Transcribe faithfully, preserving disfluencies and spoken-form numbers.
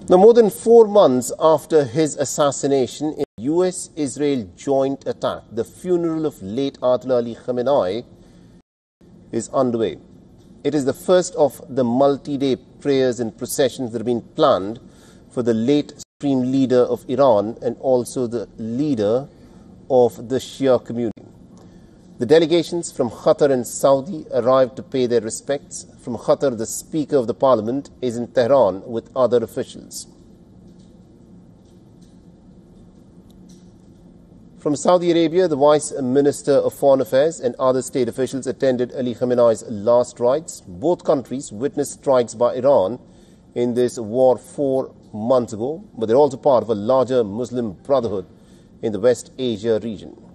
Now, more than four months after his assassination in U S Israel joint attack, the funeral of late Ayatollah Ali Khamenei is underway. It is the first of the multi-day prayers and processions that have been planned for the late supreme leader of Iran and also the leader of the Shia community. The delegations from Qatar and Saudi arrived to pay their respects. From Qatar, the Speaker of the Parliament is in Tehran with other officials. From Saudi Arabia, the Vice Minister of Foreign Affairs and other state officials attended Ali Khamenei's last rites. Both countries witnessed strikes by Iran in this war four months ago, but they're also part of a larger Muslim Brotherhood in the West Asia region.